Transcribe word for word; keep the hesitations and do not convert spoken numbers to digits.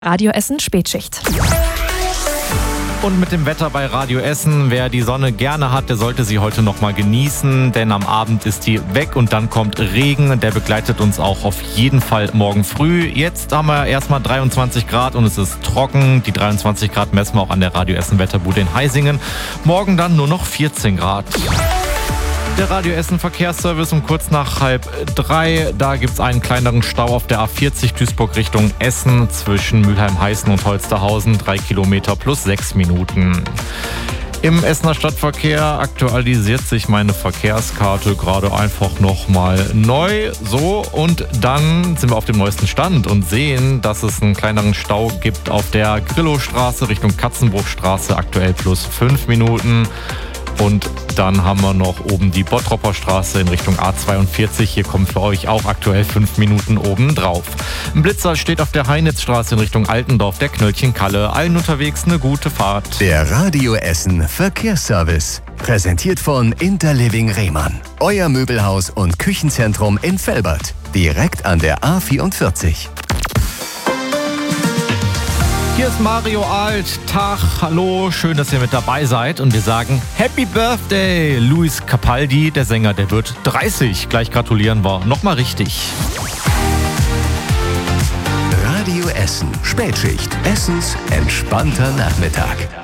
Radio Essen Spätschicht. Und mit dem Wetter bei Radio Essen, wer die Sonne gerne hat, der sollte sie heute noch mal genießen, denn am Abend ist die weg und dann kommt Regen. Der begleitet uns auch auf jeden Fall morgen früh. Jetzt haben wir erstmal dreiundzwanzig Grad und es ist trocken. Die dreiundzwanzig Grad messen wir auch an der Radio Essen Wetterbude in Heisingen. Morgen dann nur noch vierzehn Grad. Der Radio Essen Verkehrsservice um kurz nach halb drei. Da gibt es einen kleineren Stau auf der A vierzig Duisburg Richtung Essen zwischen Mülheim-Heißen und Holsterhausen. Drei Kilometer plus sechs Minuten. Im Essener Stadtverkehr aktualisiert sich meine Verkehrskarte gerade einfach nochmal neu. So, und dann sind wir auf dem neuesten Stand und sehen, dass es einen kleineren Stau gibt auf der Grillowstraße Richtung Katzenbruchstraße. Aktuell plus fünf Minuten. Und dann haben wir noch oben die Bottropper Straße in Richtung A zweiundvierzig. Hier kommen für euch auch aktuell fünf Minuten oben drauf. Ein Blitzer steht auf der Heinitzstraße in Richtung Altendorf, der Knöllchen-Kalle. Allen unterwegs eine gute Fahrt. Der Radio Essen Verkehrsservice. Präsentiert von Interliving Rehmann. Euer Möbelhaus und Küchenzentrum in Velbert. Direkt an der A vierundvierzig. Hier ist Mario Alt. Tag, hallo, schön, dass ihr mit dabei seid. Und wir sagen Happy Birthday, Luis Capaldi, der Sänger, der wird dreißig. Gleich gratulieren wir nochmal richtig. Radio Essen Spätschicht. Essens entspannter Nachmittag.